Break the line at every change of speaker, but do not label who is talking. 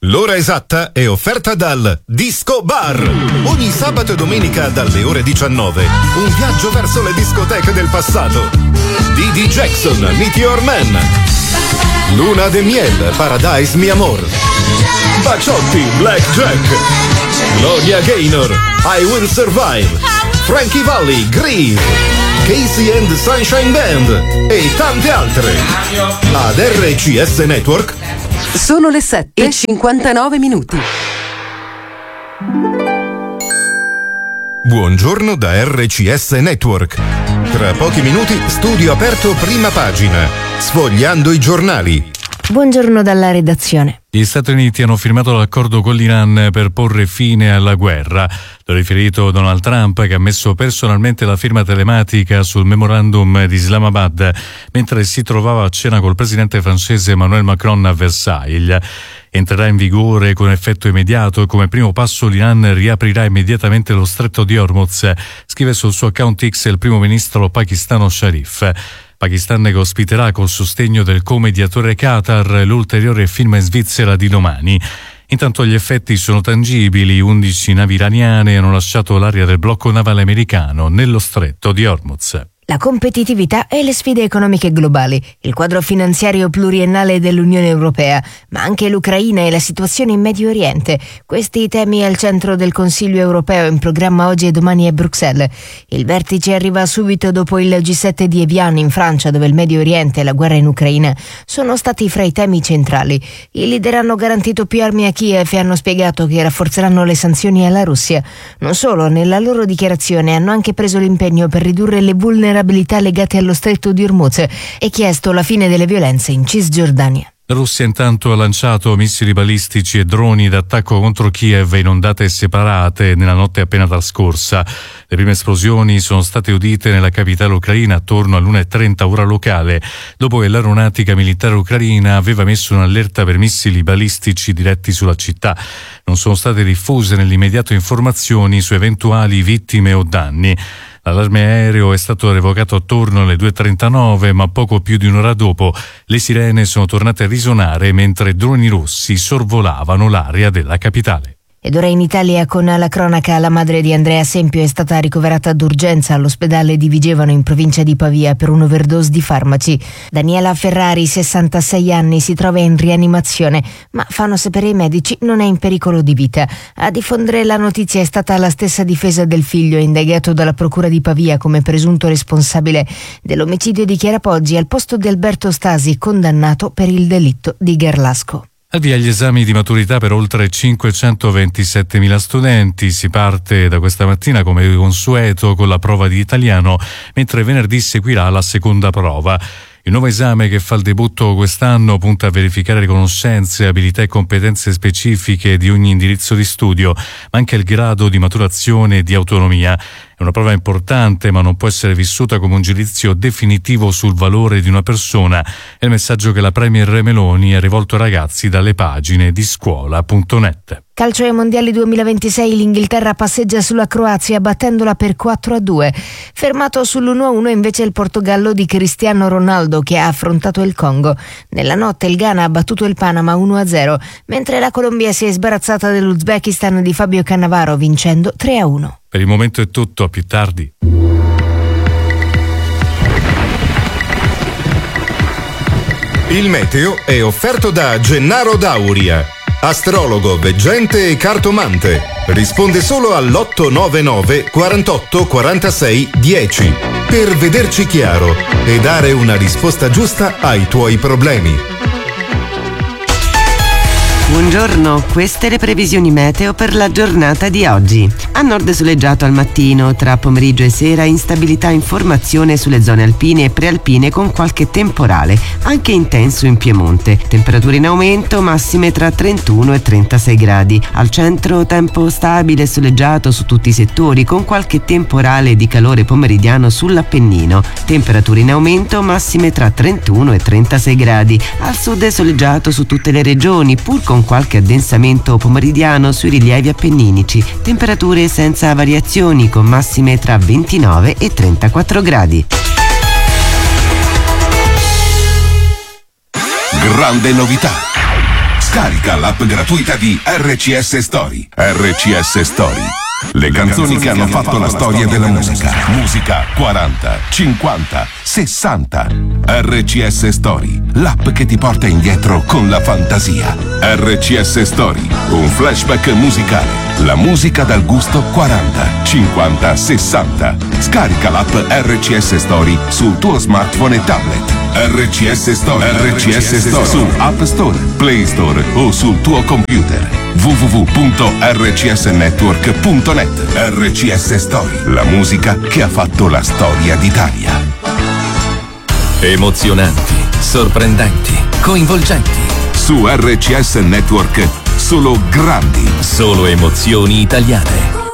L'ora esatta è offerta dal Disco Bar. Ogni sabato e domenica dalle ore 19 un viaggio verso le discoteche del passato. Didi Jackson, Meteor Man, Luna de Miel, Paradise Mi Amor, Baciotti, Black Jack, Gloria Gaynor, I Will Survive, Frankie Valli, Grease, Casey and the Sunshine Band e tante altre. Ad RCS Network
sono le 7:59.
Buongiorno da RCS Network. Tra pochi minuti studio aperto prima pagina, sfogliando i giornali.
Buongiorno dalla redazione.
Gli Stati Uniti hanno firmato l'accordo con l'Iran per porre fine alla guerra. L'ha riferito Donald Trump, che ha messo personalmente la firma telematica sul memorandum di Islamabad mentre si trovava a cena col presidente francese Emmanuel Macron a Versailles. Entrerà in vigore con effetto immediato e come primo passo l'Iran riaprirà immediatamente lo stretto di Hormuz, scrive sul suo account X il primo ministro pakistano Sharif. Pakistan che ospiterà col sostegno del co-mediatore Qatar l'ulteriore firma in Svizzera di domani. Intanto gli effetti sono tangibili, 11 navi iraniane hanno lasciato l'area del blocco navale americano nello stretto di Hormuz.
La competitività e le sfide economiche globali, il quadro finanziario pluriennale dell'Unione Europea, ma anche l'Ucraina e la situazione in Medio Oriente. Questi i temi al centro del Consiglio Europeo in programma oggi e domani a Bruxelles. Il vertice arriva subito dopo il G7 di Evian in Francia, dove il Medio Oriente e la guerra in Ucraina sono stati fra i temi centrali. I leader hanno garantito più armi a Kiev e hanno spiegato che rafforzeranno le sanzioni alla Russia. Non solo, nella loro dichiarazione hanno anche preso l'impegno per ridurre le vulnerabilità legate allo stretto di Hormuz e chiesto la fine delle violenze in Cisgiordania.
La Russia intanto ha lanciato missili balistici e droni d'attacco contro Kiev in ondate separate nella notte appena trascorsa. Le prime esplosioni sono state udite nella capitale ucraina attorno all'1:30 ora locale, dopo che l'aeronautica militare ucraina aveva messo un'allerta per missili balistici diretti sulla città. Non sono state diffuse nell'immediato informazioni su eventuali vittime o danni. L'allarme aereo è stato revocato attorno alle 2:39, ma poco più di un'ora dopo le sirene sono tornate a risuonare mentre droni russi sorvolavano l'area della capitale.
Ed ora in Italia con la cronaca, la madre di Andrea Sempio è stata ricoverata d'urgenza all'ospedale di Vigevano in provincia di Pavia per un'overdose di farmaci. Daniela Ferrari, 66 anni, si trova in rianimazione, ma fanno sapere i medici non è in pericolo di vita. A diffondere la notizia è stata la stessa difesa del figlio, indagato dalla procura di Pavia come presunto responsabile dell'omicidio di Chiara Poggi al posto di Alberto Stasi, condannato per il delitto di Gerlasco.
Al via gli esami di maturità per oltre 527.000 studenti. Si parte da questa mattina come consueto con la prova di italiano, mentre venerdì seguirà la seconda prova. Il nuovo esame, che fa il debutto quest'anno, punta a verificare le conoscenze, abilità e competenze specifiche di ogni indirizzo di studio, ma anche il grado di maturazione e di autonomia. È una prova importante, ma non può essere vissuta come un giudizio definitivo sul valore di una persona. È il messaggio che la Premier Meloni ha rivolto ai ragazzi dalle pagine di scuola.net.
Calcio ai mondiali 2026, l'Inghilterra passeggia sulla Croazia battendola per 4-2. Fermato sull'1-1 invece il Portogallo di Cristiano Ronaldo, che ha affrontato il Congo. Nella notte il Ghana ha battuto il Panama 1-0, mentre la Colombia si è sbarazzata dell'Uzbekistan di Fabio Cannavaro vincendo 3-1.
Per il momento è tutto, a più tardi.
Il meteo è offerto da Gennaro Dauria, astrologo, veggente e cartomante. Risponde solo all'899 48 46 10 per vederci chiaro e dare una risposta giusta ai tuoi problemi.
Buongiorno, queste le previsioni meteo per la giornata di oggi. A nord soleggiato al mattino, tra pomeriggio e sera instabilità in formazione sulle zone alpine e prealpine con qualche temporale, anche intenso in Piemonte. Temperature in aumento, massime tra 31 e 36 gradi. Al centro tempo stabile e soleggiato su tutti i settori con qualche temporale di calore pomeridiano sull'Appennino. Temperature in aumento, massime tra 31 e 36 gradi. Al sud soleggiato su tutte le regioni, pur con qualche addensamento pomeridiano sui rilievi appenninici. Temperature senza variazioni con massime tra 29 e 34 gradi.
Grande novità. Scarica l'app gratuita di RCS Story. RCS Story. Le canzoni che hanno fatto la storia della musica. Musica 40, 50, 60. RCS Story, l'app che ti porta indietro con la fantasia. RCS Story, un flashback musicale. La musica dal gusto 40, 50, 60. Scarica l'app RCS Story sul tuo smartphone e tablet. RCS Story. RCS Story su App Store, Play Store o sul tuo computer. www.rcsnetwork.net. RCS Story, la musica che ha fatto la storia d'Italia.
Emozionanti, sorprendenti, coinvolgenti.
Su RCS Network, solo grandi.
Solo emozioni italiane.